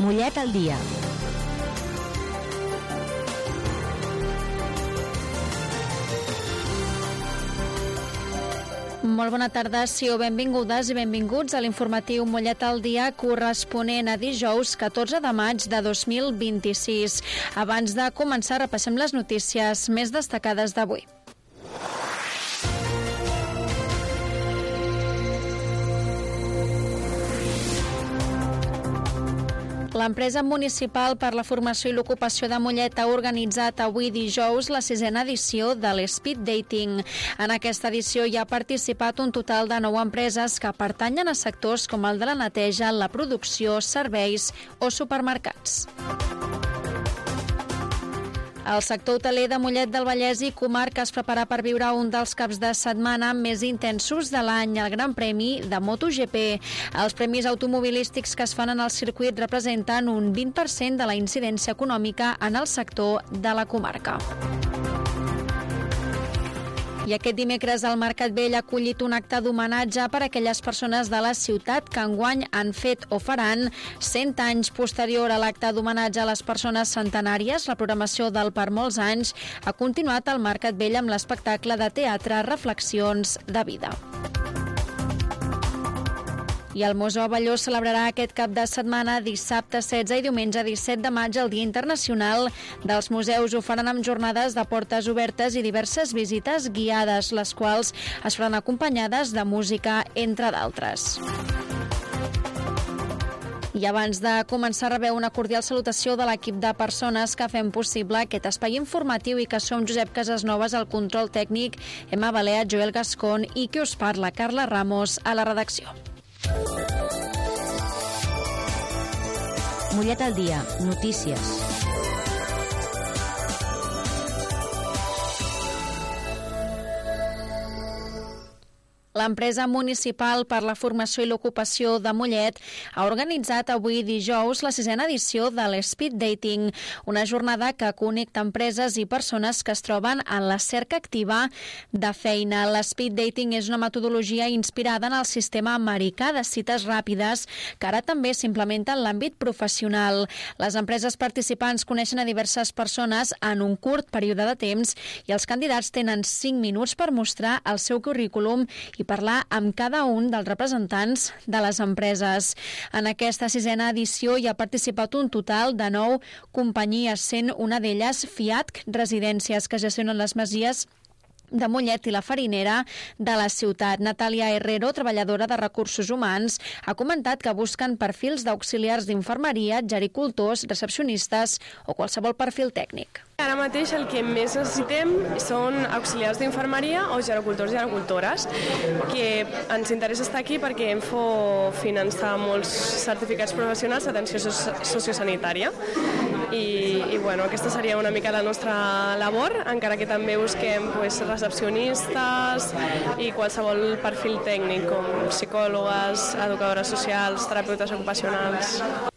Mollet al dia. Molt bona tarda, siau benvingudes i benvinguts a l'informatiu Mollet al dia corresponent a dijous 14 de maig de 2026. Abans de començar, repassem les notícies més destacades d'avui. L'empresa municipal per la formació i l'ocupació de Mollet ha organitzat avui dijous la 6a edició de l'Speed Dating. En aquesta edició hi ha participat un total de 9 empreses que pertanyen a sectors com el de la neteja, la producció, serveis o supermercats. El sector hoteler de Mollet del Vallès i comarca es prepara per viure un dels caps de setmana més intensos de l'any, el Gran Premi de MotoGP. Els premis automobilístics que es fan en el circuit representen un 20% de la incidència econòmica en el sector de la comarca. I aquest dimecres el Mercat Vell ha acollit un acte d'homenatge per a aquelles persones de la ciutat que enguany han fet o faran 100 anys. Posterior a l'acte d'homenatge a les persones centenàries, la programació del Per molts anys ha continuat al Mercat Vell amb l'espectacle de teatre Reflexions de vida. I el Museu Abelló celebrarà aquest cap de setmana, dissabte 16 i diumenge 17 de maig, el Dia Internacional dels Museus. Ho faran amb jornades de portes obertes i diverses visites guiades, les quals es faran acompanyades de música, entre d'altres. I abans de començar, rebeu una cordial salutació de l'equip de persones que fem possible aquest espai informatiu i que som Josep Casasnovas al control tècnic, Emma Balea, Joel Gascon i qui us parla, Carla Ramos, a la redacció. Mollet al dia, notícies. L'empresa municipal per la formació i l'ocupació de Mollet ha organitzat avui dijous la 6a edició de l'Speed Dating, una jornada que connecta empreses i persones que es troben en la cerca activa de feina. L'Speed Dating és una metodologia inspirada en el sistema americà de cites ràpides que ara també s'implementa en l'àmbit professional. Les empreses participants coneixen a diverses persones en un curt període de temps i els candidats tenen 5 minuts per mostrar el seu currículum i parlar amb cada un dels representants de les empreses. En aquesta 6a edició hi ha participat un total de 9 companyies, sent una d'elles Fiat Residències, que gestionen les masies de Mollet i la Farinera de la ciutat. Natàlia Herrero, treballadora de recursos humans, ha comentat que busquen perfils d'auxiliars d'infermeria, gericultors, recepcionistes o qualsevol perfil tècnic. Ara mateix el que més necessitem són auxiliars d'infermeria o gericultors i gericultores, que ens interessa estar aquí perquè Enfo finança molts certificats professionals d'atenció sociosanitària i bueno, aquesta seria una mica la nostra labor, encara que també busquem recepcionistes i qualsevol perfil tècnic com psicòlogues, educadores socials, terapeutes ocupacionals.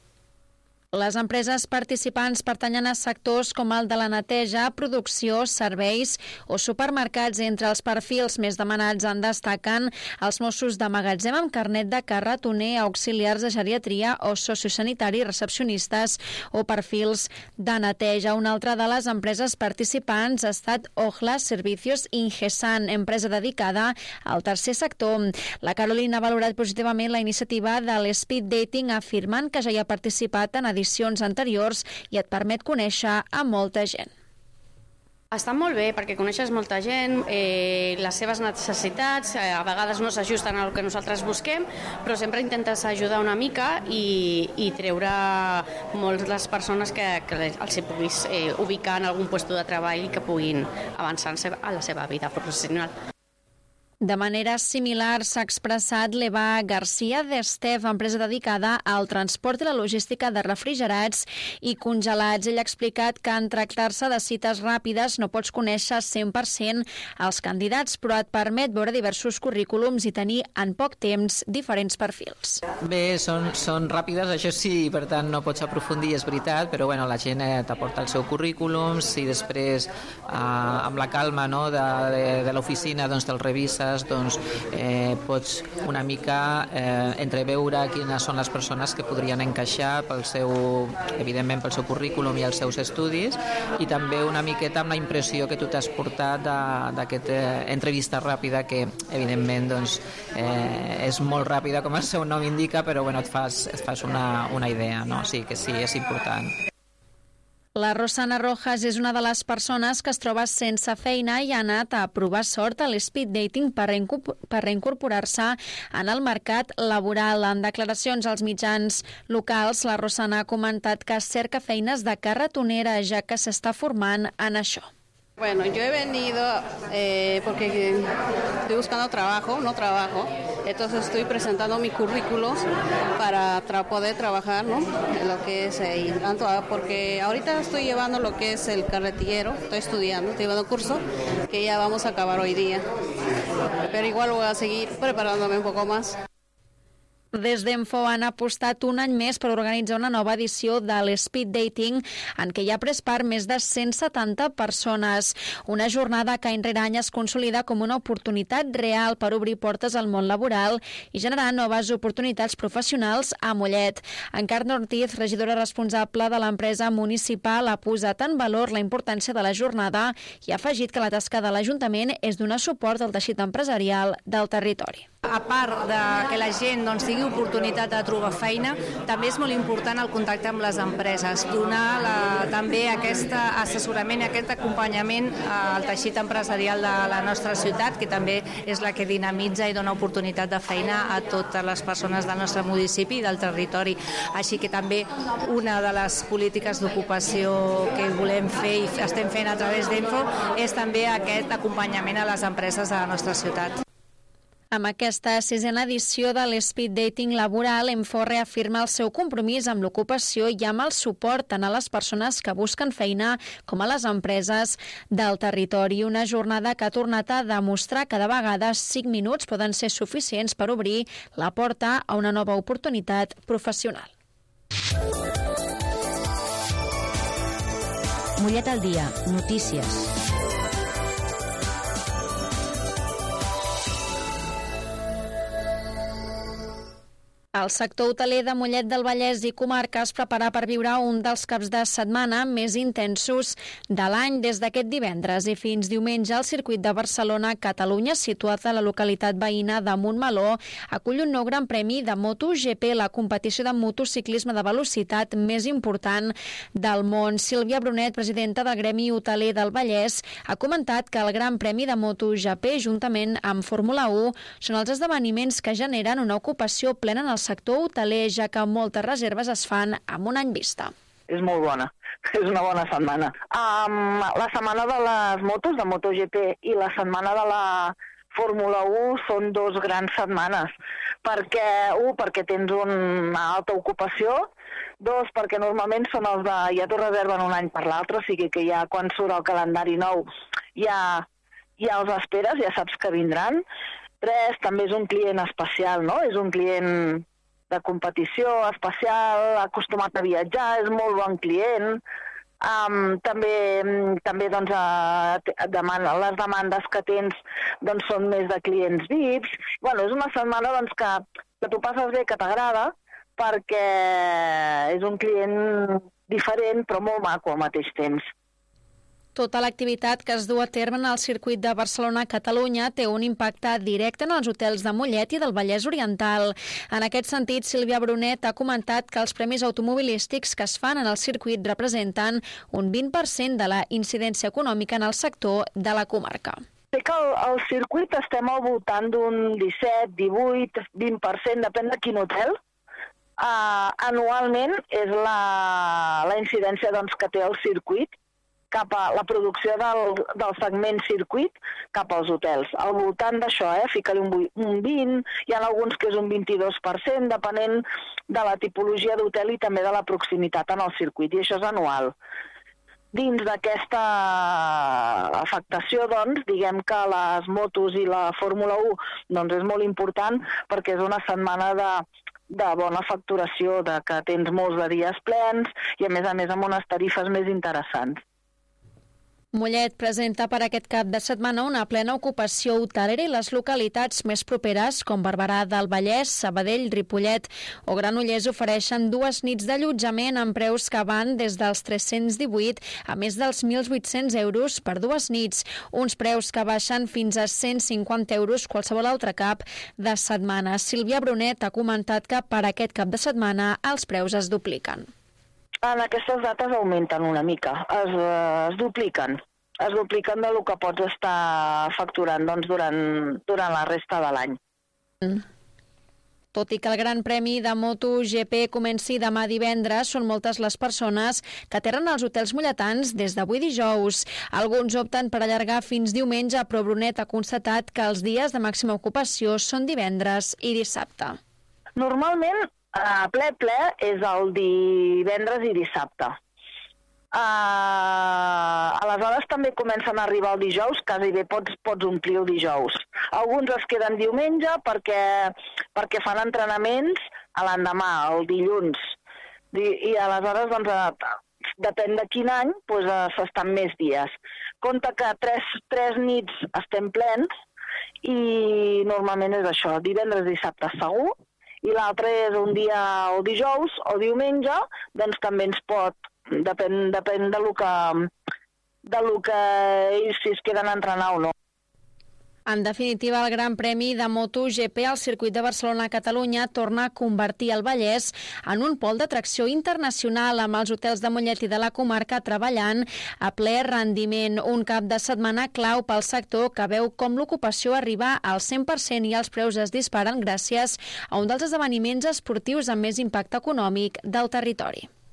Les empreses participants pertanyen a sectors com el de la neteja, producció, serveis o supermercats. Entre els perfils més demanats en destaquen els Mossos de magatzem amb carnet de carretoner, auxiliars de geriatria o sociosanitari, recepcionistes o perfils de neteja. Una altra de les empreses participants ha estat Ojla Servicios Ingesan, empresa dedicada al tercer sector. La Carolina ha valorat positivament la iniciativa de l'Speed Dating, afirmant que ja hi ha participat en edicions anteriors i et permet conèixer a molta gent. Està molt bé perquè coneixes molta gent, les seves necessitats, a vegades no s'ajusten al que nosaltres busquem, però sempre intentes ajudar una mica i treure moltes les persones que els puguis ubicar en algun lloc de treball i que puguin avançar a la seva vida professional. De manera similar s'ha expressat l'Eva García d'Estef, empresa dedicada al transport i la logística de refrigerats i congelats. Ell ha explicat que en tractar-se de cites ràpides no pots conèixer 100% els candidats, però et permet veure diversos currículums i tenir en poc temps diferents perfils. Bé, són ràpides, això sí, per tant no pots aprofundir, és veritat, però bueno, la gent t'aporta el seu currículum, si després amb la calma, no, de l'oficina doncs te'l revises cas doncs, pots una mica entreveure quines són les persones que podrien encaixar evidentment pel seu currículum i els seus estudis, i també una miqueta amb la impressió que tu t'has portat d'aquesta entrevista ràpida que evidentment doncs, és molt ràpida com el seu nom indica, però bueno, et fas una idea, no? Sí que sí, és important. La Rosana Rojas és una de les persones que es troba sense feina i ha anat a provar sort a l'speed dating per reincorporar-se en el mercat laboral. En declaracions als mitjans locals, la Rosana ha comentat que cerca feines de carretonera, ja que s'està formant en això. Bueno, yo he venido porque estoy buscando trabajo, entonces estoy presentando mi currículum para poder trabajar, ¿no? En lo que es porque ahorita estoy llevando lo que es el carretillero, estoy llevando un curso que ya vamos a acabar hoy día, pero igual voy a seguir preparándome un poco más. Des d'Enfo han apostat un any més per organitzar una nova edició de l'Speed Dating en què hi ha pres part més de 170 persones. Una jornada que any rere any es consolida com una oportunitat real per obrir portes al món laboral i generar noves oportunitats professionals a Mollet. Encarna Ortiz, regidora responsable de l'empresa municipal, ha posat en valor la importància de la jornada i ha afegit que la tasca de l'Ajuntament és donar suport al teixit empresarial del territori. A part de que la gent tingui oportunitat de trobar feina, també és molt important el contacte amb les empreses, donar també aquest assessorament i aquest acompanyament al teixit empresarial de la nostra ciutat, que també és la que dinamitza i dona oportunitat de feina a totes les persones del nostre municipi i del territori. Així que també una de les polítiques d'ocupació que volem fer i estem fent a través d'Enfo és també aquest acompanyament a les empreses de la nostra ciutat. Amb aquesta 6a edició de l'Speed Dating laboral, Enfo reafirma el seu compromís amb l'ocupació i amb el suport tant a les persones que busquen feina com a les empreses del territori. Una jornada que ha tornat a demostrar que de vegades 5 minuts poden ser suficients per obrir la porta a una nova oportunitat professional. Mollet al dia, notícies. El sector hoteler de Mollet del Vallès i comarca es prepara per viure un dels caps de setmana més intensos de l'any. Des d'aquest divendres i fins diumenge, el circuit de Barcelona-Catalunya, situat a la localitat veïna de Montmeló, acull un nou gran premi de MotoGP, la competició de motociclisme de velocitat més important del món. Sílvia Brunet, presidenta del Gremi Hoteler del Vallès, ha comentat que el Gran Premi de MotoGP, juntament amb Fórmula 1, són els esdeveniments que generen una ocupació plena en el sector hoteler, ja que moltes reserves es fan amb un any vista. És molt bona, és una bona setmana. La setmana de les motos, de MotoGP, i la setmana de la Fórmula 1 són dos grans setmanes, perquè tens una alta ocupació, dos, perquè normalment són els de ja t'ho reserven un any per l'altre, o sigui que ja quan surt el calendari nou ja els esperes, ja saps que vindran. Tres, també és un client especial, no? És un client de competició especial, acostumat a viatjar, és molt bon client. També doncs, les demandes que tens doncs, són més de clients VIPs. Bueno, és una setmana doncs, que tu passes bé, que t'agrada, perquè és un client diferent però molt maco al mateix temps. Tota l'activitat que es du a terme en el circuit de Barcelona-Catalunya té un impacte directe en els hotels de Mollet i del Vallès Oriental. En aquest sentit, Sílvia Brunet ha comentat que els premis automobilístics que es fan en el circuit representen un 20% de la incidència econòmica en el sector de la comarca. Sé que al circuit estem al voltant d'un 17, 18, 20%, depèn de quin hotel. Anualment és la incidència doncs, que té el circuit cap a la producció del segment circuit cap als hotels. Al voltant d'això, fica-li un 20, hi ha alguns que és un 22%, depenent de la tipologia d'hotel i també de la proximitat en el circuit, i això és anual. Dins d'aquesta afectació, doncs, diguem que les motos i la Fórmula 1 doncs, és molt important perquè és una setmana de bona facturació, de que tens molts de dies plens i a més amb unes tarifes més interessants. Mollet presenta per aquest cap de setmana una plena ocupació hotelera i les localitats més properes, com Barberà del Vallès, Sabadell, Ripollet o Granollers, ofereixen 2 nits d'allotjament amb preus que van des dels 318 a més dels 1.800 euros per 2 nits, uns preus que baixen fins a 150 euros qualsevol altre cap de setmana. Sílvia Brunet ha comentat que per aquest cap de setmana els preus es dupliquen. En aquestes dates augmenten una mica, es dupliquen del que pots estar facturant durant la resta de l'any. Tot i que el Gran Premi de MotoGP comenci demà divendres, són moltes les persones que aterren als hotels molletans des d'avui dijous. Alguns opten per allargar fins diumenge, però Brunet ha constatat que els dies de màxima ocupació són divendres i dissabte. Normalment, ple és el divendres i dissabte. Aleshores també comencen a arribar el dijous, quasi bé pots omplir el dijous. Alguns es queden diumenge perquè fan entrenaments a l'endemà, el dilluns. I aleshores, depèn de quin any, s'estan més dies. Compte que 3 nits estem plens i normalment és això, divendres i dissabte segur, i l'altre és un dia o dijous o diumenge, doncs també ens pot, depèn de lo que ells si es queden a entrenar o no. En definitiva, el Gran Premi de MotoGP al circuit de Barcelona-Catalunya torna a convertir el Vallès en un pol d'atracció internacional, amb els hotels de Mollet i de la comarca treballant a ple rendiment. Un cap de setmana clau pel sector que veu com l'ocupació arriba al 100% i els preus es disparen gràcies a un dels esdeveniments esportius amb més impacte econòmic del territori.